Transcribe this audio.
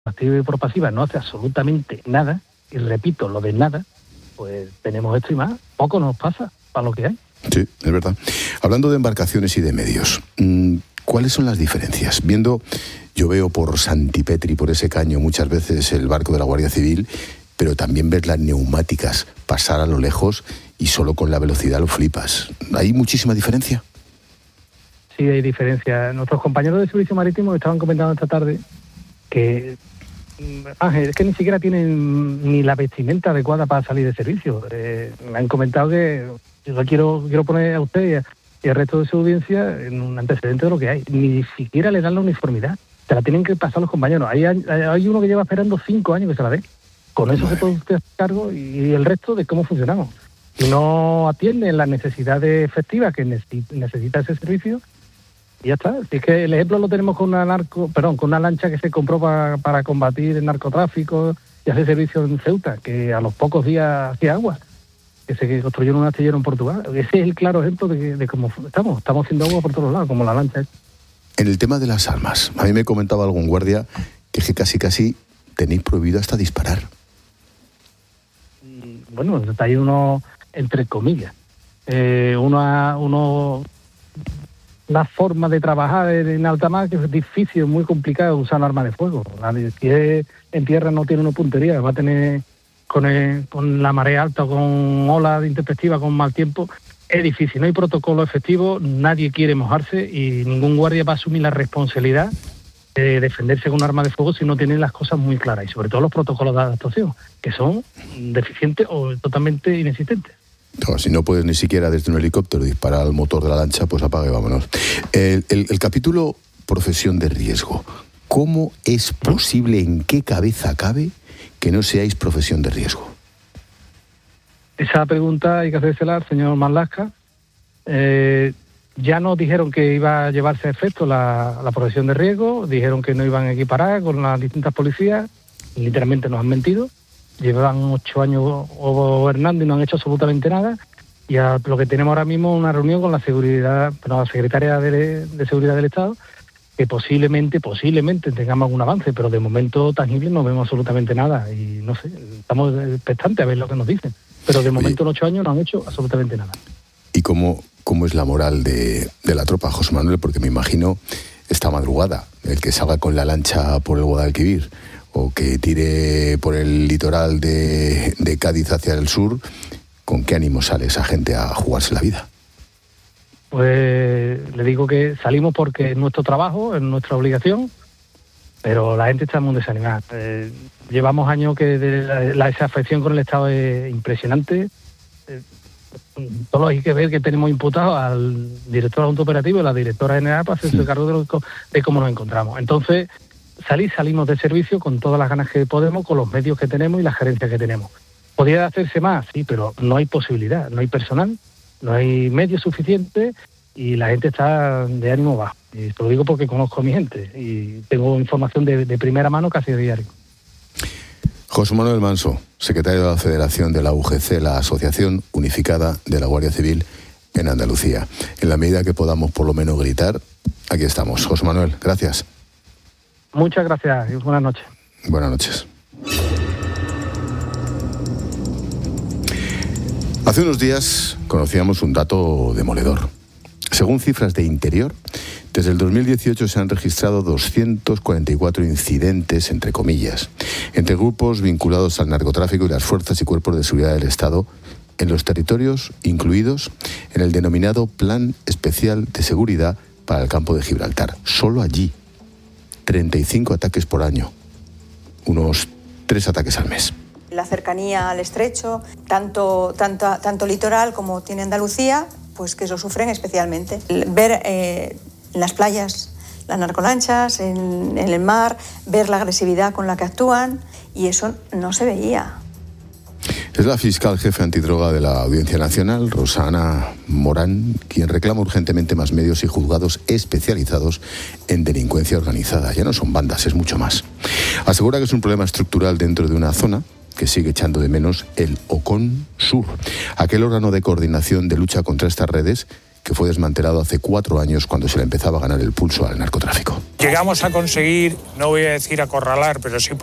activa y por pasiva no hace absolutamente nada, y repito, lo de nada, pues tenemos esto y más, poco nos pasa para lo que hay. Sí, es verdad. Hablando de embarcaciones y de medios, ¿cuáles son las diferencias? Yo veo por Santipetri, por ese caño, muchas veces el barco de la Guardia Civil, pero también ver las neumáticas pasar a lo lejos y solo con la velocidad lo flipas. ¿Hay muchísima diferencia? Sí, hay diferencia. Nuestros compañeros de Servicio Marítimo estaban comentando esta tarde que, Ángel, es que ni siquiera tienen ni la vestimenta adecuada para salir de servicio. Me han comentado que yo quiero poner a usted y al resto de su audiencia en un antecedente de lo que hay. Ni siquiera le dan la uniformidad. Se la tienen que pasar los compañeros. Hay uno que lleva esperando 5 años que se la dé. Con eso se puede usted hacer cargo y el resto de cómo funcionamos. Si no atienden las necesidades efectivas que necesita ese servicio, y ya está. Si es que el ejemplo lo tenemos con una lancha que se compró para combatir el narcotráfico y hacer servicio en Ceuta, que a los pocos días hacía agua, que se construyó un astillero en Portugal. Ese es el claro ejemplo de cómo estamos haciendo agua por todos lados, como la lancha. En el tema de las armas, a mí me comentaba algún guardia que casi tenéis prohibido hasta disparar. Bueno, está ahí uno, entre comillas, una forma de trabajar en alta mar que es difícil, muy complicado usar un arma de fuego. Si es en tierra no tiene una puntería, va a tener con la marea alta, con olas intempestivas, con mal tiempo, es difícil. No hay protocolo efectivo, nadie quiere mojarse y ningún guardia va a asumir la responsabilidad de defenderse con un arma de fuego si no tienen las cosas muy claras, y sobre todo los protocolos de adaptación, que son deficientes o totalmente inexistentes. No, si no puedes ni siquiera desde un helicóptero disparar al motor de la lancha, pues apaga y vámonos. El capítulo profesión de riesgo. ¿Cómo es posible, en qué cabeza cabe que no seáis profesión de riesgo? Esa pregunta hay que hacérsela al señor Marlaska. Ya nos dijeron que iba a llevarse a efecto la profesión de riesgo, dijeron que no iban a equiparar con las distintas policías, literalmente nos han mentido. Llevan 8 años gobernando y no han hecho absolutamente nada. Y lo que tenemos ahora mismo es una reunión con la secretaria de Seguridad del Estado, que posiblemente tengamos algún avance, pero de momento tangible no vemos absolutamente nada. Y no sé, estamos expectantes a ver lo que nos dicen. Pero de momento en 8 años no han hecho absolutamente nada. ¿Y cómo es la moral de la tropa, José Manuel? Porque me imagino esta madrugada, el que salga con la lancha por el Guadalquivir o que tire por el litoral de Cádiz hacia el sur, ¿con qué ánimo sale esa gente a jugarse la vida? Pues le digo que salimos porque es nuestro trabajo, es nuestra obligación, pero la gente está muy desanimada. Llevamos años que esa desafección con el Estado es impresionante. Solo hay que ver que tenemos imputados al director adjunto operativo y la directora general para hacerse cargo de cómo nos encontramos. Entonces, salimos de servicio con todas las ganas que podemos, con los medios que tenemos y las gerencias que tenemos. ¿Podría hacerse más? Sí, pero no hay posibilidad, no hay personal, no hay medios suficientes y la gente está de ánimo bajo. Y te lo digo porque conozco a mi gente y tengo información de primera mano casi a diario. José Manuel Manso, secretario de la Federación de la UGC, la Asociación Unificada de la Guardia Civil en Andalucía. En la medida que podamos por lo menos gritar, aquí estamos. José Manuel, gracias. Muchas gracias y buenas noches. Buenas noches. Hace unos días conocíamos un dato demoledor. Según cifras de Interior, desde el 2018 se han registrado 244 incidentes, entre comillas, entre grupos vinculados al narcotráfico y las fuerzas y cuerpos de seguridad del Estado en los territorios incluidos en el denominado Plan Especial de Seguridad para el Campo de Gibraltar. Solo allí, 35 ataques por año, unos 3 ataques al mes. La cercanía al estrecho, tanto litoral como tiene Andalucía, pues que eso sufren especialmente. Ver en las playas las narcolanchas, en el mar, ver la agresividad con la que actúan, y eso no se veía. Es la fiscal jefe antidroga de la Audiencia Nacional, Rosana Morán, quien reclama urgentemente más medios y juzgados especializados en delincuencia organizada. Ya no son bandas, es mucho más. Asegura que es un problema estructural dentro de una zona que sigue echando de menos el OCON Sur, aquel órgano de coordinación de lucha contra estas redes que fue desmantelado hace 4 años cuando se le empezaba a ganar el pulso al narcotráfico. Llegamos a conseguir, no voy a decir acorralar, pero sí